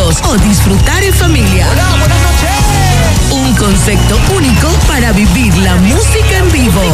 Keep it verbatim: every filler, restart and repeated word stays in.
amigos o disfrutar en familia. Hola, buenas noches. Un concepto único para vivir la música en vivo.